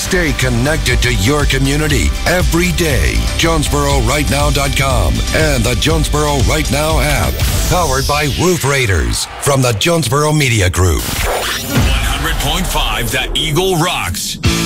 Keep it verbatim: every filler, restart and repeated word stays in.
Stay connected to your community every day. Jonesboro Right Now dot com and the Jonesboro Right Now app. Powered by Roof Raiders from the Jonesboro Media Group. one hundred point five The Eagle rocks.